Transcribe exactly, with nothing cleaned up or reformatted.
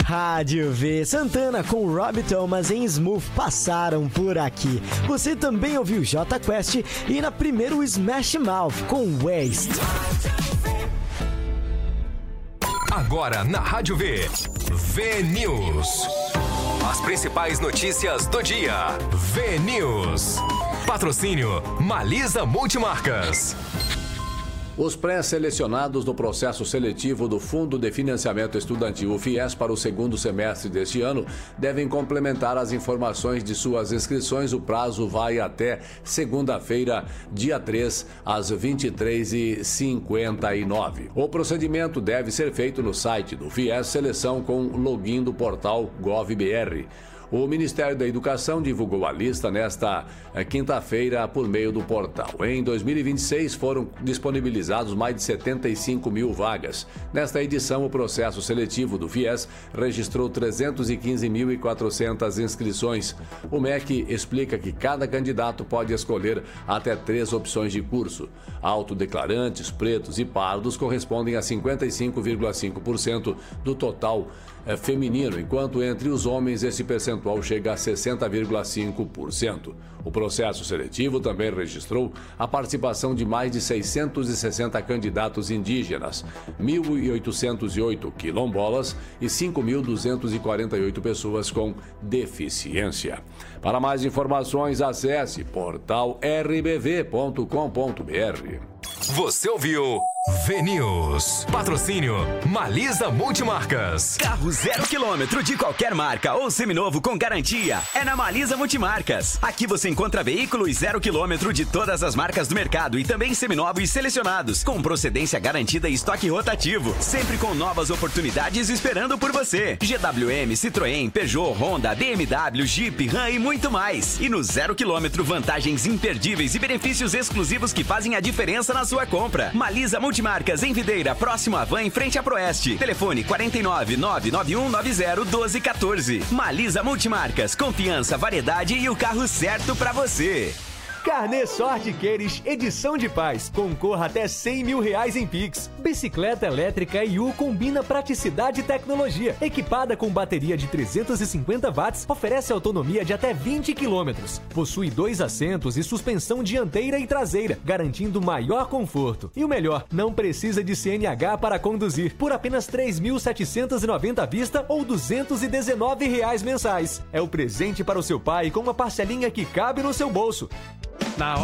Rádio V. Santana com Robbie Thomas em Smooth passaram por aqui. Você também ouviu J Quest e na primeira o Smash Mouth com Waste. Agora na Rádio V. V News. As principais notícias do dia. V News. Patrocínio Malisa Multimarcas. Os pré-selecionados do processo seletivo do Fundo de Financiamento Estudantil, o FIES, para o segundo semestre deste ano, devem complementar as informações de suas inscrições. O prazo vai até segunda-feira, dia três, às vinte e três e cinquenta e nove. O procedimento deve ser feito no site do FIES Seleção com login do portal GovBR. O Ministério da Educação divulgou a lista nesta quinta-feira por meio do portal. Em dois mil e vinte e seis foram disponibilizados mais de setenta e cinco mil vagas. Nesta edição, o processo seletivo do FIES registrou trezentos e quinze mil e quatrocentas inscrições. O M E C explica que cada candidato pode escolher até três opções de curso. Autodeclarantes, pretos e pardos correspondem a cinquenta e cinco vírgula cinco por cento do total é feminino, enquanto entre os homens esse percentual chega a sessenta vírgula cinco por cento. O processo seletivo também registrou a participação de mais de seiscentos e sessenta candidatos indígenas, mil e oitocentos e oito quilombolas e cinco mil duzentos e quarenta e oito pessoas com deficiência. Para mais informações, acesse portal r b v ponto com ponto b r. Você ouviu V News. Patrocínio Malisa Multimarcas. Carro zero quilômetro de qualquer marca ou seminovo com garantia é na Malisa Multimarcas. Aqui você encontra veículos zero quilômetro de todas as marcas do mercado e também seminovos selecionados, com procedência garantida e estoque rotativo, sempre com novas oportunidades esperando por você. G W M, Citroën, Peugeot, Honda, B M W, Jeep, Ram e muito mais. E no zero quilômetro, vantagens imperdíveis e benefícios exclusivos que fazem a diferença na sua compra. Malisa Multimarcas em Videira, próximo à Van, em frente à Proeste. Telefone quatro nove nove nove um nove zero um dois um quatro. Malisa Multimarcas, confiança, variedade e o carro certo pra você. Carnê Sorte Queires, edição de paz. Concorra até cem mil reais em Pix. Bicicleta elétrica I U combina praticidade e tecnologia. Equipada com bateria de trezentos e cinquenta watts, oferece autonomia de até vinte quilômetros. Possui dois assentos e suspensão dianteira e traseira, garantindo maior conforto. E o melhor, não precisa de C N H para conduzir, por apenas três mil setecentos e noventa à vista ou duzentos e dezenove reais mensais. É o presente para o seu pai com uma parcelinha que cabe no seu bolso. Na